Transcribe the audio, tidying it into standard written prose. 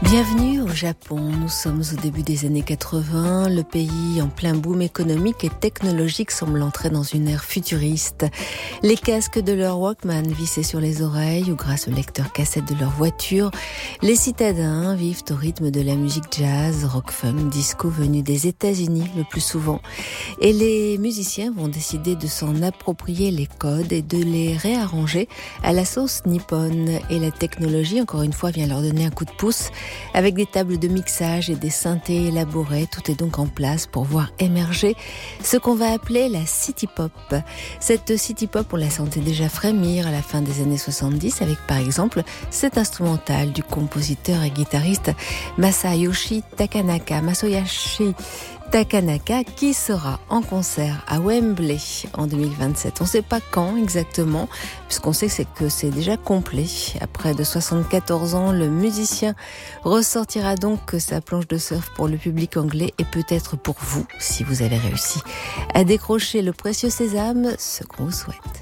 Bienvenue au Japon. Nous sommes au début des années 80. Le pays en plein boom économique et technologique semble entrer dans une ère futuriste. Les casques de leur Walkman vissés sur les oreilles ou grâce au lecteur cassette de leur voiture, les citadins vivent au rythme de la musique jazz, rock, funk, disco venue des États-Unis le plus souvent. Et les musiciens vont décider de s'en approprier les codes et de les réarranger à la sauce nippone. Et la technologie, encore une fois, vient leur donner un coup de pouce. Avec des tables de mixage et des synthés élaborés, tout est donc en place pour voir émerger ce qu'on va appeler la city pop. Cette city pop, on la sentait déjà frémir à la fin des années 70 avec par exemple cet instrumental du compositeur et guitariste Masayoshi Takanaka qui sera en concert à Wembley en 2027. On ne sait pas quand exactement, puisqu'on sait que c'est déjà complet. Après de 74 ans, le musicien ressortira donc sa planche de surf pour le public anglais et peut-être pour vous, si vous avez réussi à décrocher le précieux sésame, ce qu'on vous souhaite.